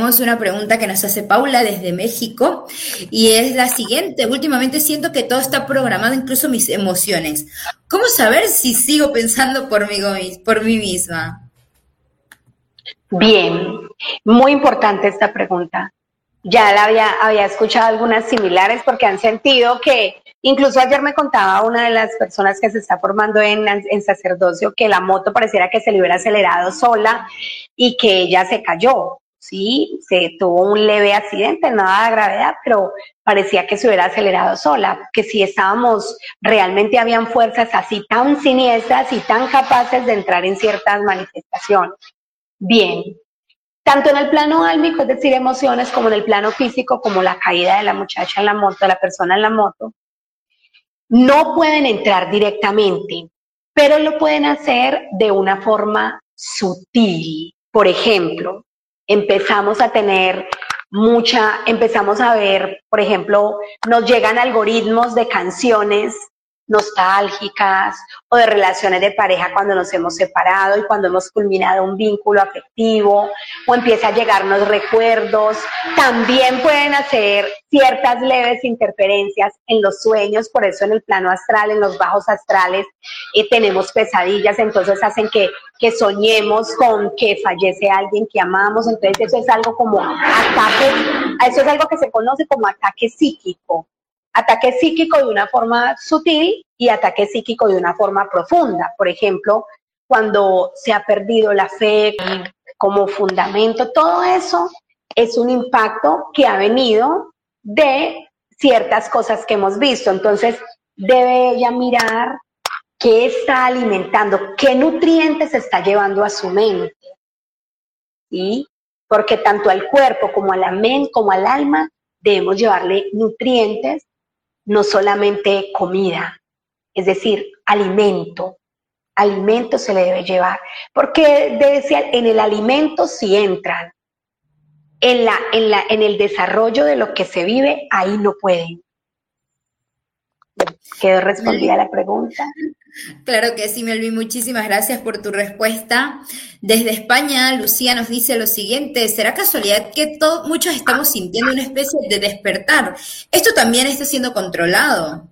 tenemos una pregunta que nos hace Paula desde México y es la siguiente. Últimamente siento que todo está programado, incluso mis emociones. ¿Cómo saber si sigo pensando por mí misma? Bien, muy importante esta pregunta. Ya había escuchado algunas similares porque han sentido que, incluso ayer me contaba una de las personas que se está formando en sacerdocio que la moto pareciera que se le hubiera acelerado sola y que ella se cayó, ¿sí? Se tuvo un leve accidente, nada de gravedad, pero parecía que se hubiera acelerado sola, que si estábamos, realmente habían fuerzas así tan siniestras y tan capaces de entrar en ciertas manifestaciones. Bien, tanto en el plano álmico, es decir, emociones, como en el plano físico, como la caída de la muchacha en la moto, de la persona en la moto, no pueden entrar directamente, pero lo pueden hacer de una forma sutil. Por ejemplo, empezamos a ver, por ejemplo, nos llegan algoritmos de canciones nostálgicas o de relaciones de pareja cuando nos hemos separado y cuando hemos culminado un vínculo afectivo, o empieza a llegarnos recuerdos. También pueden hacer ciertas leves interferencias en los sueños, por eso en el plano astral, en los bajos astrales, tenemos pesadillas, entonces hacen que soñemos con que fallece alguien que amamos. Entonces eso es algo como ataque, eso es algo que se conoce como ataque psíquico de una forma sutil y ataque psíquico de una forma profunda. Por ejemplo, cuando se ha perdido la fe como fundamento, todo eso es un impacto que ha venido de ciertas cosas que hemos visto. Entonces, debe ella mirar qué está alimentando, qué nutrientes está llevando a su mente, ¿sí? Porque tanto al cuerpo como a la mente, como al alma, debemos llevarle nutrientes, no solamente comida, es decir, alimento se le debe llevar, porque decía, en el alimento sí entran, en el desarrollo de lo que se vive, ahí no pueden. ¿Quedó respondida la pregunta? Claro que sí, Melvin, muchísimas gracias por tu respuesta. Desde España, Lucía nos dice lo siguiente: ¿será casualidad que muchos estamos sintiendo una especie de despertar? ¿Esto también está siendo controlado?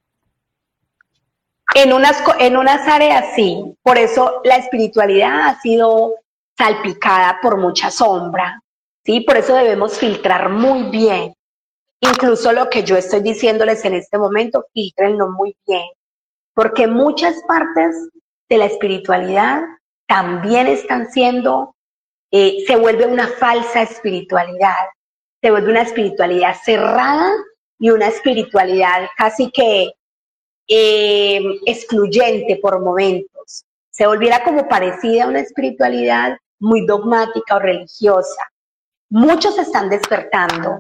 En unas áreas sí, por eso la espiritualidad ha sido salpicada por mucha sombra, ¿sí? Por eso debemos filtrar muy bien. Incluso lo que yo estoy diciéndoles en este momento, filtrenlo muy bien, porque muchas partes de la espiritualidad también están siendo, se vuelve una falsa espiritualidad, se vuelve una espiritualidad cerrada y una espiritualidad casi que excluyente por momentos. Se volviera como parecida a una espiritualidad muy dogmática o religiosa. Muchos están despertando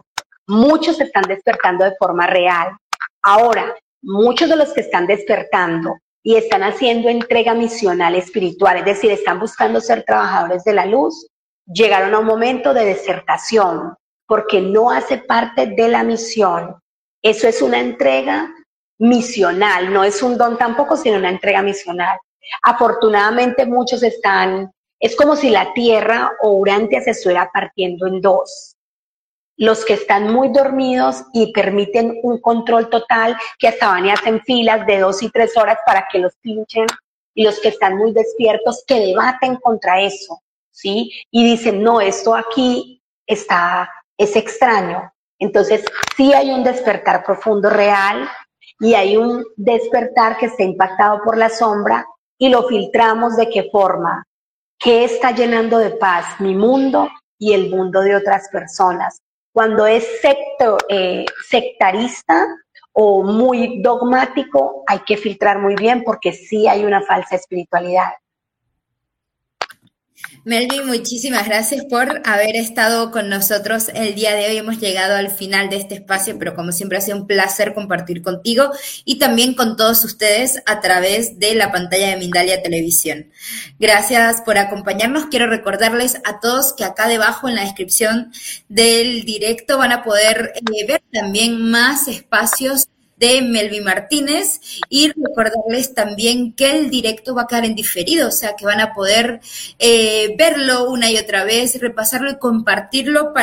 de forma real. Ahora, muchos de los que están despertando y están haciendo entrega misional espiritual, es decir, están buscando ser trabajadores de la luz, llegaron a un momento de desertación, porque no hace parte de la misión. Eso es una entrega misional, no es un don tampoco, sino una entrega misional. Afortunadamente muchos es como si la Tierra o Urantia se estuviera partiendo en dos. Los que están muy dormidos y permiten un control total, que hasta van y hacen filas de 2 y 3 horas para que los pinchen, y los que están muy despiertos que debaten contra eso, ¿sí? Y dicen, no, esto aquí es extraño. Entonces, sí hay un despertar profundo real y hay un despertar que está impactado por la sombra, y lo filtramos de qué forma, qué está llenando de paz mi mundo y el mundo de otras personas. Cuando es sectarista o muy dogmático, hay que filtrar muy bien porque sí hay una falsa espiritualidad. Melvin, muchísimas gracias por haber estado con nosotros el día de hoy. Hemos llegado al final de este espacio, pero como siempre ha sido un placer compartir contigo y también con todos ustedes a través de la pantalla de Mindalia Televisión. Gracias por acompañarnos. Quiero recordarles a todos que acá debajo en la descripción del directo van a poder ver también más espacios de Melvin Martínez, y recordarles también que el directo va a quedar en diferido, o sea que van a poder verlo una y otra vez, repasarlo y compartirlo para